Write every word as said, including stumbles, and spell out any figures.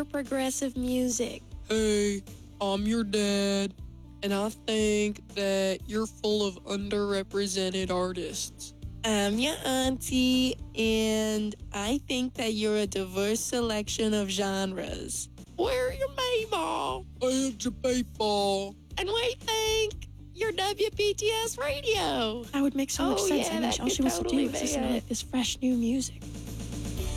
about progressive music. Hey, I'm your dad, and I think that you're full of underrepresented artists. I'm your auntie, and I think that you're a diverse selection of genres. We're your Mayball. I am your baseball. And we think you're W P T S Radio. I would make so much Oh, sense. yeah, I mean, that all could she wants to totally do is be listen to it. like this fresh new music.